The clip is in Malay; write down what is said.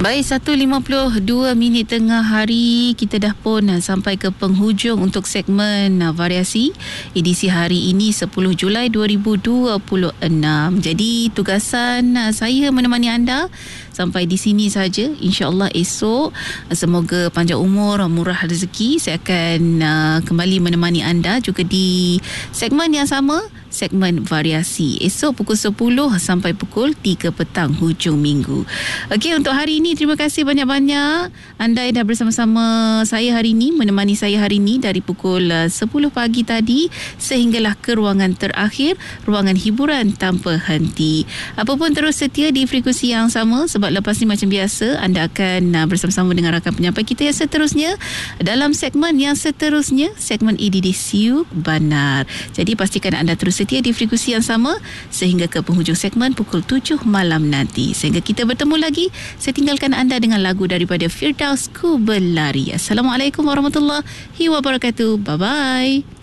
Baik, 1.52 minit tengah hari, kita dah pun sampai ke penghujung untuk segmen variasi edisi hari ini 10 Julai 2026. Jadi tugasan saya menemani anda sampai di sini saja. InsyaAllah esok semoga panjang umur, murah rezeki. Saya akan kembali menemani anda juga di segmen yang sama, segmen variasi. Esok pukul 10 sampai pukul 3 petang hujung minggu. Okey, untuk hari ini terima kasih banyak-banyak anda yang dah bersama-sama saya hari ini, menemani saya hari ini dari pukul 10 pagi tadi sehinggalah ke ruangan terakhir, ruangan hiburan tanpa henti. Apapun terus setia di frekuensi yang sama, sebab lepas ni macam biasa anda akan bersama-sama dengan rakan penyampai kita yang seterusnya dalam segmen yang seterusnya, segmen edisi Banar. Jadi pastikan anda terus setia di frekuensi yang sama sehingga ke penghujung segmen pukul 7 malam nanti. Sehingga kita bertemu lagi, saya tinggalkan anda dengan lagu daripada Firdaus Ku Berlari. Assalamualaikum warahmatullahi wabarakatuh. Bye-bye.